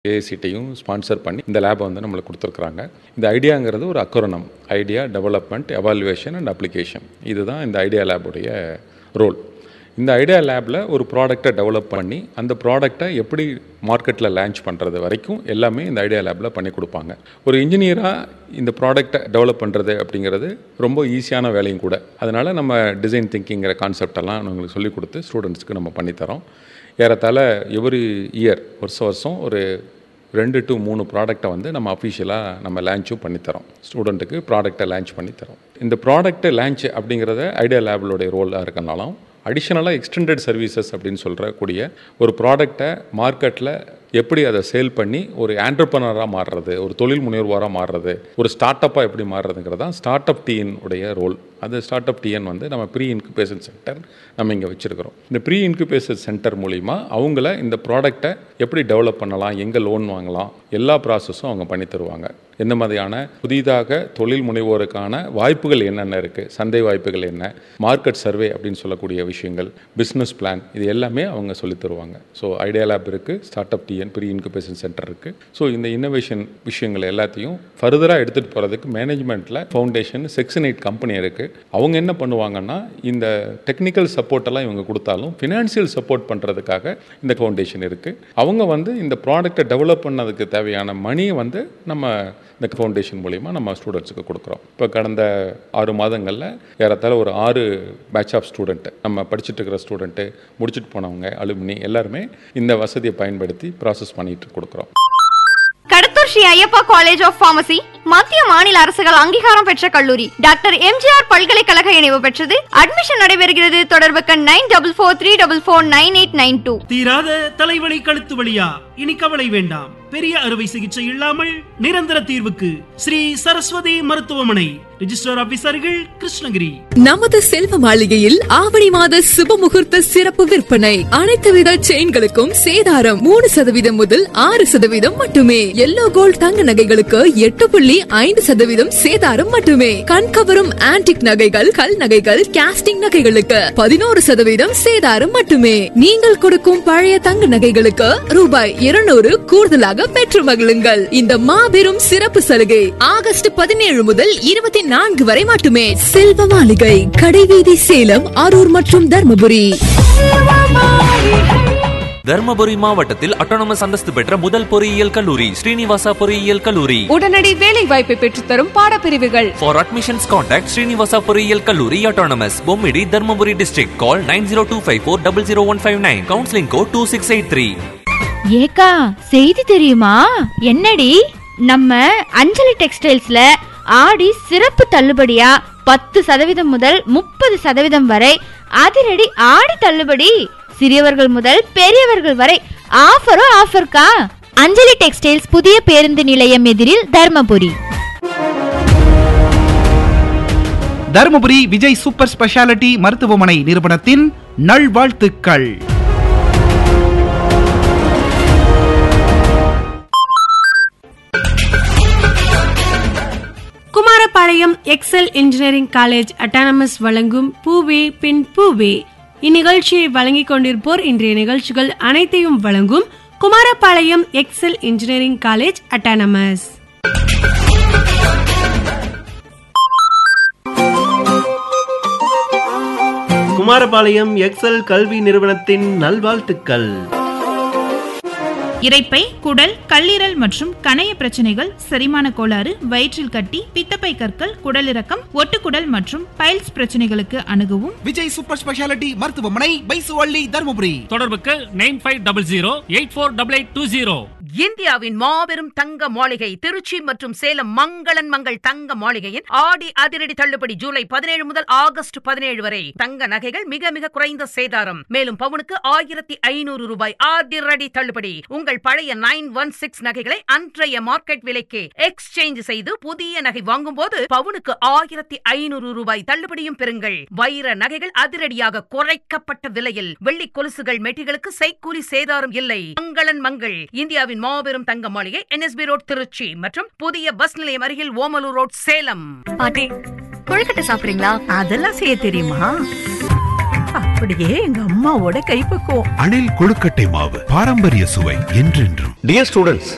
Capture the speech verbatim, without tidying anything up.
ஏஐசிடியும் sponsor பண்ணி இந்த லேபை வந்து நம்மளுக்கு கொடுத்துருக்குறாங்க. இந்த ஐடியாங்கிறது ஒரு அக்ரோனம், idea development evaluation and application. இதுதான் இந்த ஐடியா லேபுடைய ரோல். இந்த ஐடியா லேபில் ஒரு ப்ராடக்டை டெவலப் பண்ணி அந்த ப்ராடக்டை எப்படி மார்க்கெட்டில் லான்ச் பண்ணுறது வரைக்கும் எல்லாமே இந்த ஐடியா லேபில் பண்ணி கொடுப்பாங்க. ஒரு இன்ஜினியராக இந்த ப்ராடக்டை டெவலப் பண்ணுறது அப்படிங்கிறது ரொம்ப ஈஸியான வேலையும் கூட. அதனால் நம்ம டிசைன் திங்கிங்கிற கான்செப்டெல்லாம் நம்மளுக்கு சொல்லிக் கொடுத்து ஸ்டூடெண்ட்ஸ்க்கு நம்ம பண்ணித்தரோம். ஏறத்தாழ எவ்ரி இயர் வருஷம் வருஷம் ஒரு ரெண்டு டு மூணு ப்ராடக்டை வந்து நம்ம அஃபிஷியலாக நம்ம லான்ச்சும் பண்ணித்தரோம். ஸ்டூடெண்ட்டுக்கு ப்ராடக்டை லான்ச் பண்ணித்தரோம். இந்த ப்ராடக்ட்டை லான்ச் அப்படிங்கிறத ஐடியா லேபிலோடைய ரோலாக இருக்கனாலும் அடிஷ்னலாக எக்ஸ்டெண்டட் சர்வீசஸ் அப்படின்னு சொல்கிறக்கூடிய ஒரு ப்ராடக்டை மார்க்கெட்டில் எப்படி அதை சேல் பண்ணி ஒரு ஆண்டர்ப்ரனராக மாறுறது, ஒரு தொழில் முனைவோராக மாறுறது, ஒரு ஸ்டார்ட் அப்பாக எப்படி மாறுறதுங்கிறது தான் ஸ்டார்ட் அப் டிஎன் உடைய ரோல். அது ஸ்டார்ட் அப் டிஎன் வந்து நம்ம ப்ரீ இன்குபேஷன் சென்டர் நம்ம இங்கே வச்சுருக்கிறோம். இந்த ப்ரீ இன்குபேஷன் சென்டர் மூலிமா அவங்கள இந்த ப்ராடக்டை எப்படி டெவலப் பண்ணலாம், எங்கே லோன் வாங்கலாம், எல்லா ப்ராசஸும் அவங்க பண்ணி தருவாங்க. எந்த மாதிரியான புதிதாக தொழில் முனைவோருக்கான வாய்ப்புகள் என்னென்ன இருக்குது, சந்தை வாய்ப்புகள் என்ன, மார்க்கெட் சர்வே அப்படின்னு சொல்லக்கூடிய விஷயங்கள், பிஸ்னஸ் பிளான், இது எல்லாமே அவங்க சொல்லித் தருவாங்க. ஸோ ஐடியா லேப் இருக்குது, start up TN pre incubation centre இருக்குது. ஸோ இந்த இன்னோவேஷன் விஷயங்கள் எல்லாத்தையும் ஃபர்தராக எடுத்துகிட்டு போகிறதுக்கு மேனேஜ்மெண்ட்டில் ஃபவுண்டேஷன் செக்ஷன் எயிட் கம்பெனி இருக்குது. அவங்க என்ன பண்ணுவாங்கன்னா இந்த டெக்னிக்கல் சப்போர்ட்டெல்லாம் இவங்க கொடுத்தாலும் ஃபினான்ஷியல் சப்போர்ட் பண்ணுறதுக்காக இந்த ஃபவுண்டேஷன் இருக்குது. அவங்க வந்து இந்த ப்ராடக்டை டெவலப் பண்ணதுக்கு தேவையான மணியை வந்து நம்ம இந்த ஃபவுண்டேஷன் மூலிமா நம்ம ஸ்டூடெண்ட்ஸுக்கு கொடுக்குறோம். இப்போ கடந்த ஆறு மாதங்களில் ஏறத்தாழ ஒரு ஆறு பேட்ச் ஆஃப் ஸ்டூடெண்ட்டு, நம்ம படிச்சுட்டு இருக்கிற ஸ்டூடெண்ட்டு, முடிச்சுட்டு போனவங்க, அலுமினி எல்லாருமே இந்த வசதியை பயன்படுத்தி ப்ராசஸ் பண்ணிட்டு கொடுக்குறோம். Kadathur Sri Ayyappa college of pharmacy மத்திய மாநில அரசுகள் அங்கீகாரம் பெற்ற கல்லூரி. டாக்டர் எம்ஜிஆர் பல்கலைக்கழக இணைவு பெற்றது. அட்மிஷன் நடைபெறுகிறது. தொடர்புக்கு nine double four three double four nine eight nine two. தீராத தலைவலி கழுத்து வலியா? இனி கவலை வேண்டாம். பெரிய அறுவை சிகிச்சை இல்லாமல் நிரந்தர தீர்வுக்கு ஸ்ரீ சரஸ்வதி மருத்துவமனை. ரிஜிஸ்டர் ஆபீசர்கள் கிருஷ்ணகிரி. நமது செல்வ மாளிகையில் ஆவணி மாத சுப முகூர்த்த சிறப்பு விற்பனை. அனைத்து வித செயின்களுக்கும் சேதாரம் மூணு சதவீதம் முதல் ஆறு சதவீதம் மட்டுமே. எல்லோ கோல்ட் தங்க நகைகளுக்கு எட்டு புள்ளி ஐந்து சதவீதம் சேதாரம் மட்டுமே. கண்கவரும் ஆன்டிக் நகைகள், கல் நகைகள், காஸ்டிங் நகைகளுக்கு பதினோரு சதவீதம் சேதாரம் மட்டுமே. நீங்கள் கொடுக்கும் பழைய தங்க நகைகளுக்கு ரூபாய் இருநூறு கூடுதலாக பெற்று மகிழுங்கள். இந்த மாபெரும் சிறப்பு சலுகை ஆகஸ்ட் பதினேழு முதல் இருபத்தி நான்கு வரை மட்டுமே. செல்வ மாளிகை, கடைவீதி, சேலம், அரூர் மற்றும் தர்மபுரி. தர்மபுரி மாவட்டத்தில் அட்டானமஸ் அந்தஸ்து பெற்ற முதல் பொறியியல் கல்லூரி ஸ்ரீனிவாசா பொறியியல் கல்லூரி. உடனடி வேலை வாய்ப்பை பெற்றுத்தரும் பாடப்பிரிவுகள். For admissions contact ஸ்ரீனிவாசா பொறியியல் கல்லூரி autonomous, Bommidi, Dharmapuri district. Call nine zero two five four zero zero one five nine. Counseling code two six eight three. ஏக்கா, செய்தி தெரியுமா? என்னடி? நம்ம அஞ்சலி டெக்ஸ்டைல்ஸ்ல ஆடி சிறப்பு தள்ளுபடியா பத்து சதவீதம் முதல் முப்பது சதவீதம் வரை அதிரடி ஆடி தள்ளுபடி. சிறியவர்கள் முதல் பெரியவர்கள் வரை ஆஃபரோ ஆஃபர்க்கா. அஞ்சலி டெக்ஸ்டைல்ஸ், புதிய பேருந்து நிலையம் எதிரில், தர்மபுரி. தர்மபுரி விஜய் சூப்பர் ஸ்பெஷாலிட்டி மருத்துவமனை நிறுவனத்தின் நல்வாழ்த்துக்கள். Kumarapalayam XL engineering college autonomous வழங்கும் பூவே பின் பூவே. இந்நிகழ்ச்சியை வழங்கிக் கொண்டிருப்போர் இன்றைய நிகழ்ச்சிகள் அனைத்தையும் வழங்கும் Kumarapalayam XL engineering college autonomous. Kumarapalayam XL கல்வி நிறுவனத்தின் நல்வாழ்த்துக்கள். இரைப்பை, குடல், கல்லீரல் மற்றும் கணைய பிரச்சனைகள், செரிமான கோளாறு, வயிற்றில் கட்டி, பித்தப்பை கற்கள், குடலிறக்கம், ஒட்டுக்குடல் மற்றும் பைல்ஸ் பிரச்சனைகளுக்கு அணுகவும் விஜய் சூப்பர் ஸ்பெஷாலிட்டி மருத்துவமனை, பைசுவள்ளி, தர்மபுரி. தொடர்புக்கு nine five double zero eight four double eight two zero. இந்தியாவின் மாபெரும் தங்க மாளிகை திருச்சி மற்றும் சேலம் மங்களன் மங்கள் தங்க மாளிகையின் ஆடி அதிரடி தள்ளுபடி ஜூலை பதினேழு முதல் ஆகஸ்ட் பதினேழு வரை. தங்க நகைகள் மிக மிக குறைந்த சேதாரம். மேலும் பவுனுக்கு ஆயிரத்தி ஐநூறு ரூபாய் அதிரடி தள்ளுபடி. உங்கள் பழைய நைன் ஒன் சிக்ஸ் நகைகளை அன்றைய மார்க்கெட் விலைக்கு எக்ஸ்சேஞ்ச் செய்து புதிய நகை வாங்கும் போது பவுனுக்கு ஆயிரத்தி ஐநூறு ரூபாய் தள்ளுபடியும் பெறுங்கள். வைர நகைகள் அதிரடியாக குறைக்கப்பட்ட விலையில். வெள்ளி கொலுசுகள், மெட்டிகளுக்கு செய்கூலி சேதாரம் இல்லை. மங்களன் மங்கள், இந்தியாவின் மாபெரும் தங்க மாளிகை, என்எஸ்பி ரோட் திருச்சி மற்றும் புதிய பஸ் நிலையம் அருகில் ஓமலூர் ரோட் சேலம். பாட்டி, கொழுக்கட்டை சாப்பிடுறீங்களா? அதெல்லாம் செய்ய தெரியுமா? அப்படியே எங்க அம்மாவோட கைப்பக்குவம். அணில் கொழுக்கட்டை மாவு, பாரம்பரிய சுவை என்றென்றும். Dear students,